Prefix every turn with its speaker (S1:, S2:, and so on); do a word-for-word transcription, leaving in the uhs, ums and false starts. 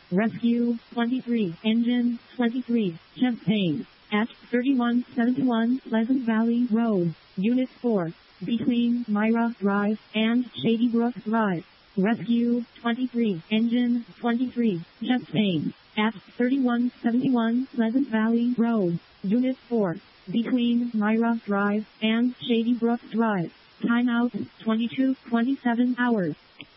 S1: Rescue twenty-three, Engine twenty-three, Champaign, at thirty-one seventy-one Pleasant Valley Road, Unit four, between Myra Drive and Shady Brook Drive. Rescue twenty-three, Engine twenty-three, Champaign, at thirty-one seventy-one Pleasant Valley Road, Unit four, between Myra Drive and Shady Brook Drive. Timeout twenty-two twenty-seven hours.